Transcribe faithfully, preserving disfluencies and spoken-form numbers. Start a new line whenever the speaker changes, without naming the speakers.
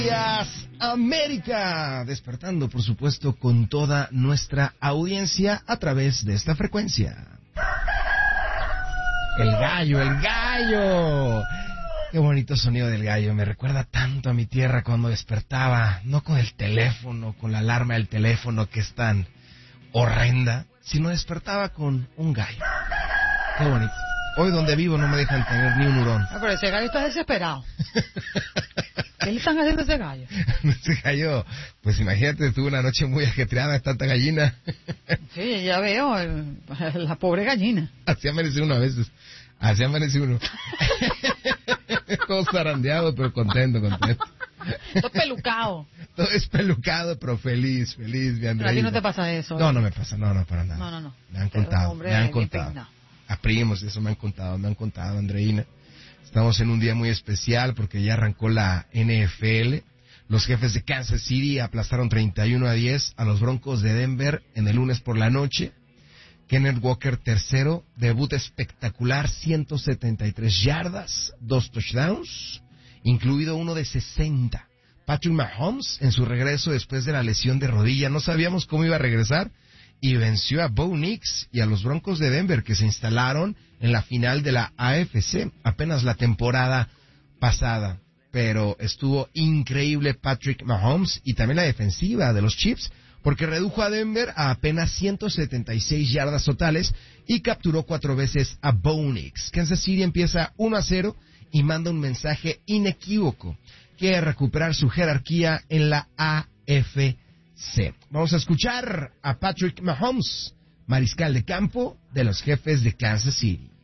Días América, despertando por supuesto con toda nuestra audiencia a través de esta frecuencia. El gallo, el gallo. Qué bonito sonido del gallo, me recuerda tanto a mi tierra cuando despertaba, no con el teléfono, con la alarma del teléfono que es tan horrenda, sino despertaba con un gallo. Qué bonito. Hoy donde vivo no me dejan tener ni un hurón.
Ah, pero ese gallo está desesperado. ¿Qué le están haciendo a ese gallo?
Ese gallo, pues imagínate, tuvo una noche muy ajetreada, tanta gallina.
Sí, ya veo, el, la pobre gallina.
Así amanece uno a veces, así amanece uno. Todo zarandeado, pero contento, contento.
Todo pelucado.
Todo espelucado, pero feliz, feliz, mi Andreina.
Pero a ti no te pasa eso.
No,
¿eh?
no me pasa, no, no, para nada.
No, no, no.
Me han contado, me han contado.
Peinado.
A primos, eso me han contado, me han contado, Andreina. Estamos en un día muy especial porque ya arrancó la N F L. Los Jefes de Kansas City aplastaron treinta y uno a diez a los Broncos de Denver en el lunes por la noche. Kenneth Walker tercero, debut espectacular, ciento setenta y tres yardas, dos touchdowns, incluido uno de sesenta. Patrick Mahomes en su regreso después de la lesión de rodilla, no sabíamos cómo iba a regresar, y venció a Bo Nix y a los Broncos de Denver, que se instalaron en la final de la A F C apenas la temporada pasada. Pero estuvo increíble Patrick Mahomes y también la defensiva de los Chiefs, porque redujo a Denver a apenas ciento setenta y seis yardas totales y capturó cuatro veces a Bo Nix. Kansas City empieza uno a cero y manda un mensaje inequívoco: quiere recuperar su jerarquía en la A F C. Vamos a escuchar a Patrick Mahomes, mariscal de campo de los Jefes de Kansas City.